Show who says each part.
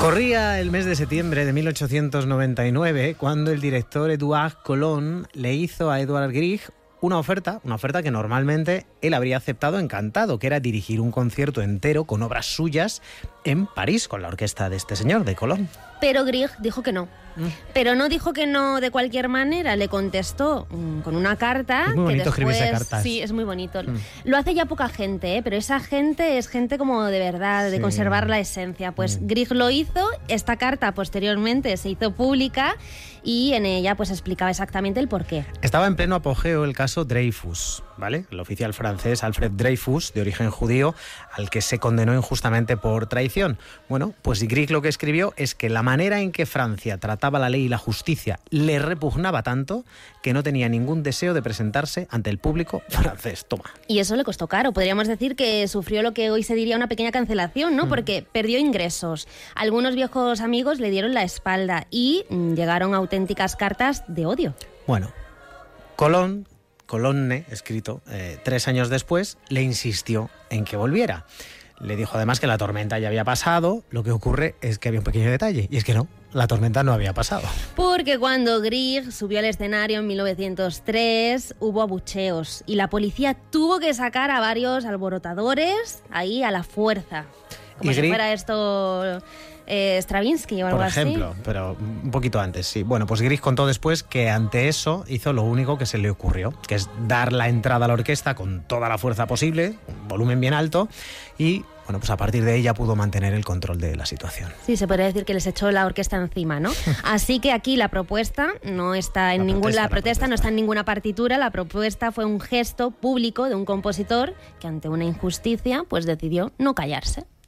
Speaker 1: Corría el mes de septiembre de 1899 cuando el director Édouard Colón le hizo a Edvard Grieg una oferta que normalmente él habría aceptado encantado, que era dirigir un concierto entero con obras suyas en París con la orquesta de este señor, de Colón.
Speaker 2: Pero Grieg dijo que no. Pero no dijo que no de cualquier manera, le contestó con una carta.
Speaker 1: Es muy bonito escribirse cartas.
Speaker 2: Sí, es muy bonito. Lo hace ya poca gente, pero esa gente es gente como de verdad, de conservar la esencia. Pues Grieg lo hizo, esta carta posteriormente se hizo pública y en ella pues explicaba exactamente el porqué.
Speaker 1: Estaba en pleno apogeo el caso Dreyfus, ¿vale? El oficial francés Alfred Dreyfus, de origen judío, al que se condenó injustamente por traición. Bueno, pues Grieg lo que escribió es que la manera en que Francia trataba la ley y la justicia le repugnaba tanto que no tenía ningún deseo de presentarse ante el público francés. Toma.
Speaker 2: Y eso le costó caro. Podríamos decir que sufrió lo que hoy se diría una pequeña cancelación, ¿no? Porque perdió ingresos. Algunos viejos amigos le dieron la espalda y llegaron auténticas cartas de odio.
Speaker 1: Bueno, Colonne, escrito 3 años después, le insistió en que volviera. Le dijo además que la tormenta ya había pasado. Lo que ocurre es que había un pequeño detalle, y es que no, la tormenta no había pasado.
Speaker 2: Porque cuando Grieg subió al escenario en 1903 hubo abucheos y la policía tuvo que sacar a varios alborotadores ahí a la fuerza. Como si fuera esto Stravinsky o algo así.
Speaker 1: Por ejemplo, pero un poquito antes, sí. Bueno, pues Grieg contó después que ante eso hizo lo único que se le ocurrió, que es dar la entrada a la orquesta con toda la fuerza posible, un volumen bien alto, y bueno, pues a partir de ella pudo mantener el control de la situación.
Speaker 2: Sí, se podría decir que les echó la orquesta encima, ¿no? Así que aquí la propuesta no está en la protesta no está en ninguna partitura. La propuesta fue un gesto público de un compositor que ante una injusticia pues decidió no callarse.